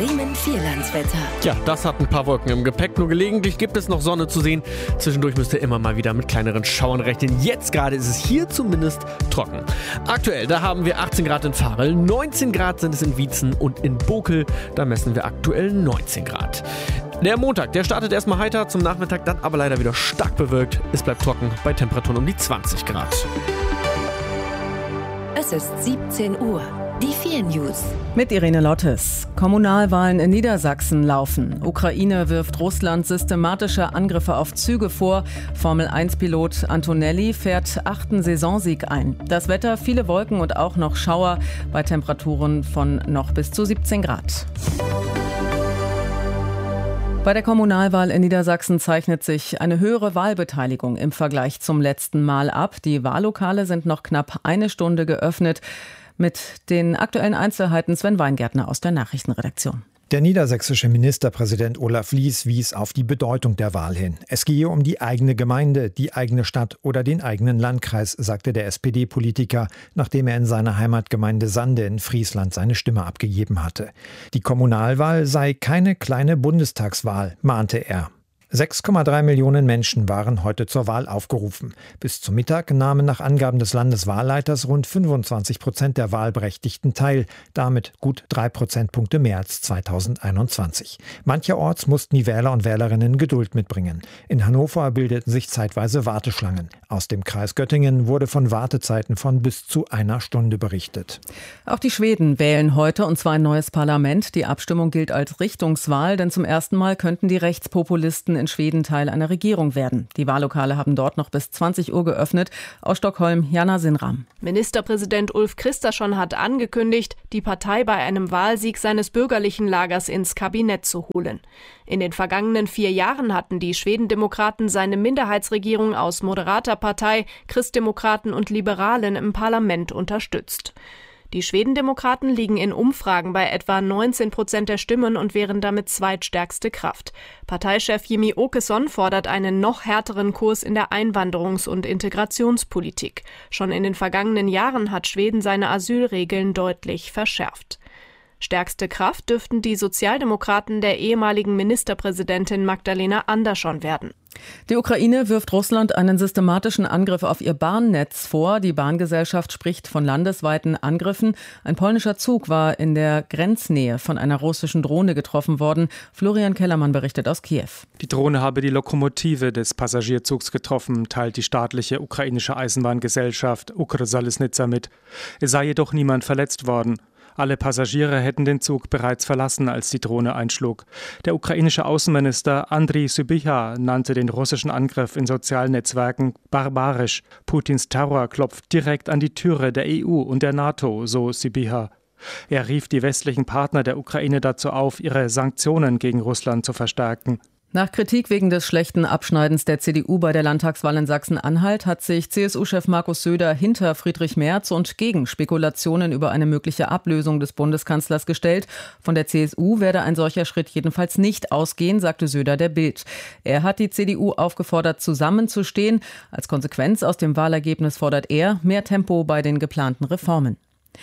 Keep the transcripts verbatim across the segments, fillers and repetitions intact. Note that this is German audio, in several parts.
Bremen Vierlandswetter. Ja, das hat ein paar Wolken im Gepäck. Nur gelegentlich gibt es noch Sonne zu sehen. Zwischendurch müsst ihr immer mal wieder mit kleineren Schauern rechnen. Jetzt gerade ist es hier zumindest trocken. Aktuell, da haben wir achtzehn Grad in Varel, neunzehn Grad sind es in Wietzen und in Bokel. Da messen wir aktuell neunzehn Grad. Der Montag, der startet erstmal heiter, zum Nachmittag dann aber leider wieder stark bewölkt. Es bleibt trocken bei Temperaturen um die zwanzig Grad. Es ist siebzehn Uhr. Die vier News. Mit Irene Lottes. Kommunalwahlen in Niedersachsen laufen. Ukraine wirft Russland systematische Angriffe auf Züge vor. Formel eins Pilot Antonelli fährt achten Saisonsieg ein. Das Wetter, viele Wolken und auch noch Schauer bei Temperaturen von noch bis zu siebzehn Grad. Bei der Kommunalwahl in Niedersachsen zeichnet sich eine höhere Wahlbeteiligung im Vergleich zum letzten Mal ab. Die Wahllokale sind noch knapp eine Stunde geöffnet. Mit den aktuellen Einzelheiten Sven Weingärtner aus der Nachrichtenredaktion. Der niedersächsische Ministerpräsident Olaf Lies wies auf die Bedeutung der Wahl hin. Es gehe um die eigene Gemeinde, die eigene Stadt oder den eigenen Landkreis, sagte der S P D-Politiker, nachdem er in seiner Heimatgemeinde Sande in Friesland seine Stimme abgegeben hatte. Die Kommunalwahl sei keine kleine Bundestagswahl, mahnte er. sechs Komma drei Millionen Menschen waren heute zur Wahl aufgerufen. Bis zum Mittag nahmen nach Angaben des Landeswahlleiters rund fünfundzwanzig Prozent der Wahlberechtigten teil, damit gut drei Prozentpunkte mehr als zweitausendeinundzwanzig. Mancherorts mussten die Wähler und Wählerinnen Geduld mitbringen. In Hannover bildeten sich zeitweise Warteschlangen. Aus dem Kreis Göttingen wurde von Wartezeiten von bis zu einer Stunde berichtet. Auch die Schweden wählen heute, und zwar ein neues Parlament. Die Abstimmung gilt als Richtungswahl, denn zum ersten Mal könnten die Rechtspopulisten in Schweden Teil einer Regierung werden. Die Wahllokale haben dort noch bis zwanzig Uhr geöffnet. Aus Stockholm, Jana Sinram. Ministerpräsident Ulf Kristersson hat angekündigt, die Partei bei einem Wahlsieg seines bürgerlichen Lagers ins Kabinett zu holen. In den vergangenen vier Jahren hatten die Schwedendemokraten seine Minderheitsregierung aus moderater Partei, Christdemokraten und Liberalen im Parlament unterstützt. Die Schwedendemokraten liegen in Umfragen bei etwa neunzehn Prozent der Stimmen und wären damit zweitstärkste Kraft. Parteichef Jimmie Åkesson fordert einen noch härteren Kurs in der Einwanderungs- und Integrationspolitik. Schon in den vergangenen Jahren hat Schweden seine Asylregeln deutlich verschärft. Stärkste Kraft dürften die Sozialdemokraten der ehemaligen Ministerpräsidentin Magdalena Andersson werden. Die Ukraine wirft Russland einen systematischen Angriff auf ihr Bahnnetz vor. Die Bahngesellschaft spricht von landesweiten Angriffen. Ein polnischer Zug war in der Grenznähe von einer russischen Drohne getroffen worden. Florian Kellermann berichtet aus Kiew. Die Drohne habe die Lokomotive des Passagierzugs getroffen, teilt die staatliche ukrainische Eisenbahngesellschaft Ukrzaliznytsia mit. Es sei jedoch niemand verletzt worden. Alle Passagiere hätten den Zug bereits verlassen, als die Drohne einschlug. Der ukrainische Außenminister Andriy Sybiha nannte den russischen Angriff in sozialen Netzwerken barbarisch. Putins Terror klopft direkt an die Türe der E U und der NATO, so Sybiha. Er rief die westlichen Partner der Ukraine dazu auf, ihre Sanktionen gegen Russland zu verstärken. Nach Kritik wegen des schlechten Abschneidens der C D U bei der Landtagswahl in Sachsen-Anhalt hat sich C S U-Chef Markus Söder hinter Friedrich Merz und gegen Spekulationen über eine mögliche Ablösung des Bundeskanzlers gestellt. Von der C S U werde ein solcher Schritt jedenfalls nicht ausgehen, sagte Söder der Bild. Er hat die C D U aufgefordert, zusammenzustehen. Als Konsequenz aus dem Wahlergebnis fordert er mehr Tempo bei den geplanten Reformen.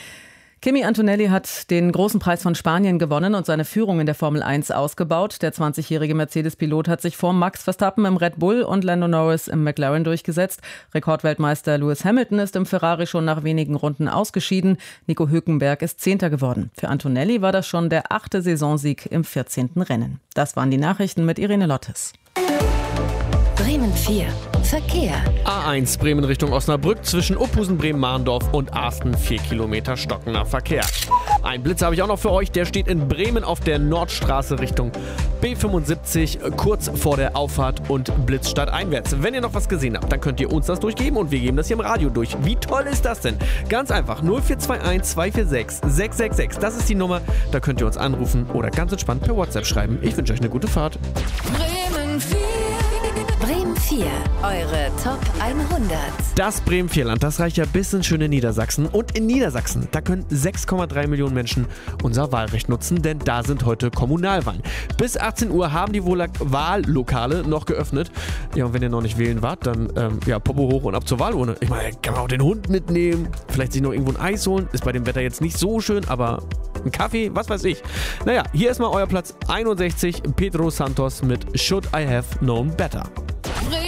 Kimi Antonelli hat den großen Preis von Spanien gewonnen und seine Führung in der Formel eins ausgebaut. Der zwanzigjährige Mercedes-Pilot hat sich vor Max Verstappen im Red Bull und Lando Norris im McLaren durchgesetzt. Rekordweltmeister Lewis Hamilton ist im Ferrari schon nach wenigen Runden ausgeschieden. Nico Hülkenberg ist Zehnter geworden. Für Antonelli war das schon der achte Saisonsieg im vierzehnten Rennen. Das waren die Nachrichten mit Irene Lottes. Bremen vier. Verkehr. A eins Bremen Richtung Osnabrück zwischen Uphusen, Bremen-Mahndorf und Arsten vier Kilometer stockender Verkehr. Ein Blitz habe ich auch noch für euch, der steht in Bremen auf der Nordstraße Richtung B fünfundsiebzig, kurz vor der Auffahrt und Blitz stadteinwärts. Wenn ihr noch was gesehen habt, dann könnt ihr uns das durchgeben und wir geben das hier im Radio durch. Wie toll ist das denn? Ganz einfach, null vier zwei eins zwei vier sechs sechs sechs sechs, das ist die Nummer, da könnt ihr uns anrufen oder ganz entspannt per WhatsApp schreiben. Ich wünsche euch eine gute Fahrt. Bremen vier. Bremen vier. vier, eure Top hundert. Das Bremen-Vierland, das reicht ja bis ins schöne Niedersachsen. Und in Niedersachsen, da können sechs Komma drei Millionen Menschen unser Wahlrecht nutzen, denn da sind heute Kommunalwahlen. Bis achtzehn Uhr haben die Wahllokale noch geöffnet. Ja, und wenn ihr noch nicht wählen wart, dann ähm, ja, Popo hoch und ab zur Wahlurne. Ich meine, kann man auch den Hund mitnehmen, vielleicht sich noch irgendwo ein Eis holen. Ist bei dem Wetter jetzt nicht so schön, aber ein Kaffee, was weiß ich. Naja, hier ist mal euer Platz einundsechzig, Pedro Santos mit Should I Have Known Better.